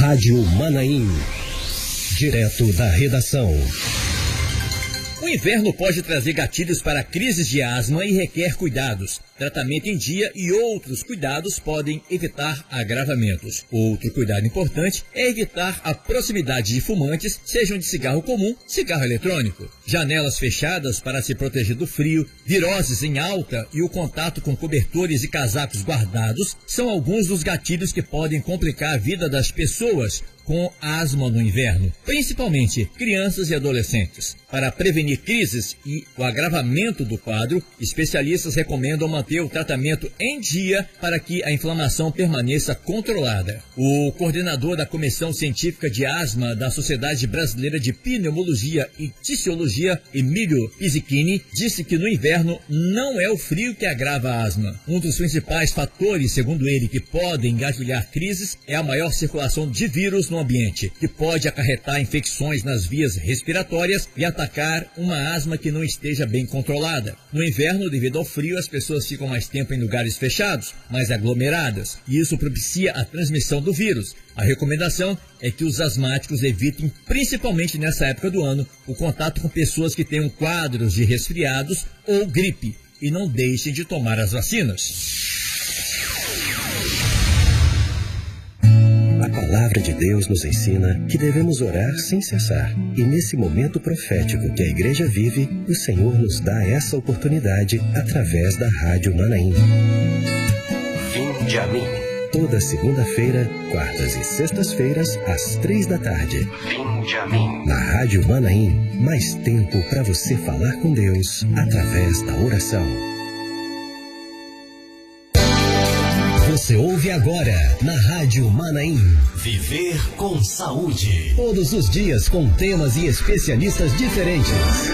Rádio Manaim. Direto da redação. O inverno pode trazer gatilhos para crises de asma e requer cuidados. Tratamento em dia e outros cuidados podem evitar agravamentos. Outro cuidado importante é evitar a proximidade de fumantes, sejam de cigarro comum, cigarro eletrônico. Janelas fechadas para se proteger do frio, viroses em alta e o contato com cobertores e casacos guardados são alguns dos gatilhos que podem complicar a vida das pessoas com asma no inverno, principalmente crianças e adolescentes. Para prevenir crises e o agravamento do quadro, especialistas recomendam manter o tratamento em dia para que a inflamação permaneça controlada. O coordenador da Comissão Científica de Asma da Sociedade Brasileira de Pneumologia e Tisiologia, Emílio Pizzichini, disse que no inverno não é o frio que agrava a asma. Um dos principais fatores, segundo ele, que podem engatilhar crises é a maior circulação de vírus no ambiente, que pode acarretar infecções nas vias respiratórias e atacar uma asma que não esteja bem controlada. No inverno, devido ao frio, as pessoas ficam mais tempo em lugares fechados, mais aglomeradas, e isso propicia a transmissão do vírus. A recomendação é que os asmáticos evitem, principalmente nessa época do ano, o contato com pessoas que tenham quadros de resfriados ou gripe e não deixem de tomar as vacinas. A palavra de Deus nos ensina que devemos orar sem cessar. E nesse momento profético que a igreja vive, o Senhor nos dá essa oportunidade através da Rádio Manaim. Vinde a mim. Toda segunda-feira, quartas e sextas-feiras, às 15h. Vinde a mim. Na Rádio Manaim, mais tempo para você falar com Deus através da oração. Você ouve agora na Rádio Manaim. Viver com saúde. Todos os dias com temas e especialistas diferentes.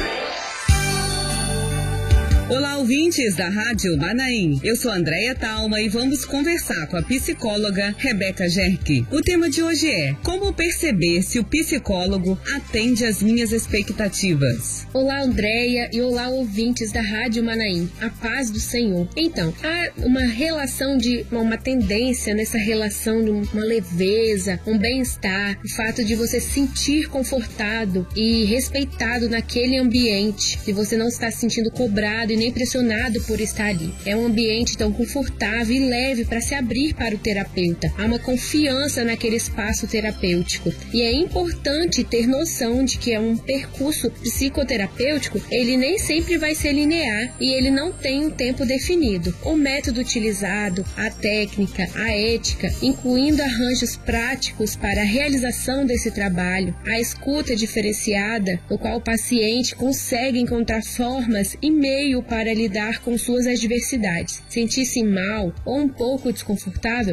Olá, ouvintes da Rádio Manaim. Eu sou Andréia Talma e vamos conversar com a psicóloga Rebeca Gerke. O tema de hoje é: como perceber se o psicólogo atende às minhas expectativas? Olá, Andréia, e olá, ouvintes da Rádio Manaim. A paz do Senhor. Então, há uma relação uma tendência nessa relação de uma leveza, um bem-estar, o fato de você se sentir confortado e respeitado naquele ambiente, que você não está se sentindo cobrado e nem pressionado por estar ali. É um ambiente tão confortável e leve para se abrir para o terapeuta. Há uma confiança naquele espaço terapêutico. E é importante ter noção de que é um percurso psicoterapêutico, ele nem sempre vai ser linear e ele não tem um tempo definido. O método utilizado, a técnica, a ética, incluindo arranjos práticos para a realização desse trabalho, a escuta diferenciada, no qual o paciente consegue encontrar formas e meio para lidar com suas adversidades. Sentir-se mal ou um pouco desconfortável